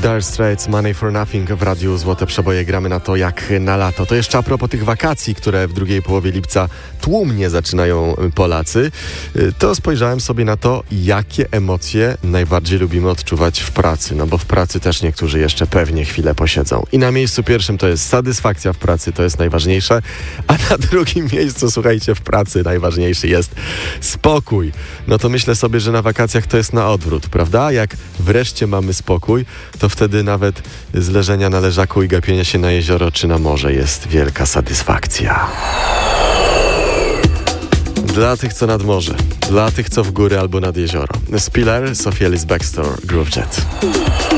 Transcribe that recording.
Dire Straits, Money for Nothing w radiu Złote Przeboje. Gramy na to jak na lato. To jeszcze a propos tych wakacji, które w drugiej połowie lipca tłumnie zaczynają Polacy, to spojrzałem sobie na to, jakie emocje najbardziej lubimy odczuwać w pracy. No bo w pracy też niektórzy jeszcze pewnie chwilę posiedzą. I na miejscu pierwszym to jest satysfakcja w pracy, to jest najważniejsze, a na drugim miejscu, słuchajcie, w pracy najważniejszy jest spokój. No to myślę sobie, że na wakacjach to jest na odwrót, prawda? Jak wreszcie mamy spokój, to wtedy nawet z leżenia na leżaku i gapienia się na jezioro czy na morze jest wielka satysfakcja. Dla tych, co nad morze, dla tych, co w góry albo nad jezioro. Spiller, Sophia Ellis-Bextor, Groove Jet.